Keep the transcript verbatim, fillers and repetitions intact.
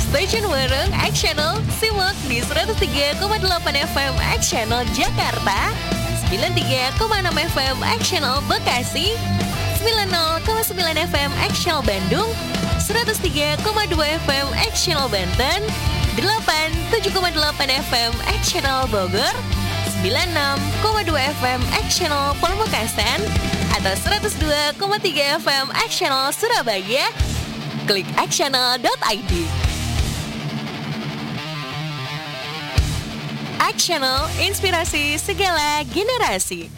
Stay tune bareng X Channel, simak di seratus tiga koma delapan F M X Channel Jakarta, sembilan puluh tiga koma enam F M X Channel Bekasi, sembilan puluh koma sembilan F M X Channel Bandung, seratus tiga koma dua F M X Channel Banten, delapan puluh tujuh koma delapan F M X Channel Bogor, sembilan puluh enam koma dua F M X Channel Pamekasan, atau seratus dua koma tiga F M X Channel Surabaya. Klik x channel dot i d. X Channel, inspirasi segala generasi.